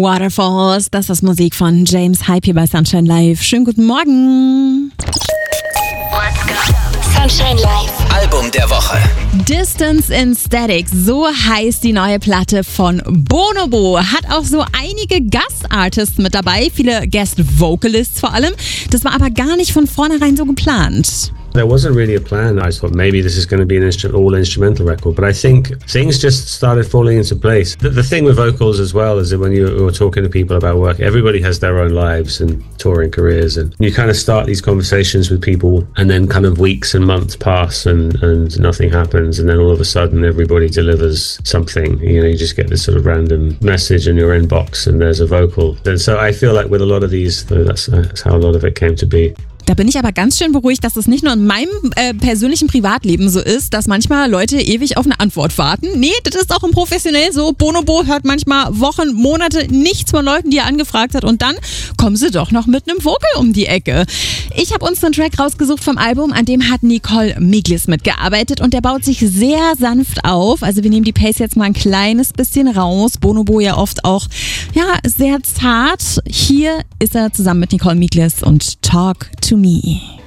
Waterfalls, das ist Musik von James Hype hier bei Sunshine Live. Schönen guten Morgen. Let's go. Sunshine Live. Album der Woche. Distance in Static, so heißt die neue Platte von Bonobo. Hat auch so einige Gastartists mit dabei, viele Guest-Vocalists vor allem. Das war aber gar nicht von vornherein so geplant. There wasn't really a plan. I thought maybe this is going to be an all-instrumental record, but I think things just started falling into place. The thing with vocals as well is that when you're talking to people about work, everybody has their own lives and touring careers, and you kind of start these conversations with people, and then kind of weeks and months pass and nothing happens, and then all of a sudden everybody delivers something. You know, you just get this sort of random message in your inbox and there's a vocal. And so I feel like with a lot of these, that's how a lot of it came to be. Da bin ich aber ganz schön beruhigt, dass es nicht nur in meinem persönlichen Privatleben so ist, dass manchmal Leute ewig auf eine Antwort warten. Nee, das ist auch im Professionell so. Bonobo hört manchmal Wochen, Monate nichts von Leuten, die er angefragt hat, und dann kommen sie doch noch mit einem Vocal um die Ecke. Ich habe uns einen Track rausgesucht vom Album, an dem hat Nicole Miglis mitgearbeitet, und der baut sich sehr sanft auf. Also wir nehmen die Pace jetzt mal ein kleines bisschen raus. Bonobo ja oft auch sehr zart. Hier ist er zusammen mit Nicole Miglis und Talk to Me.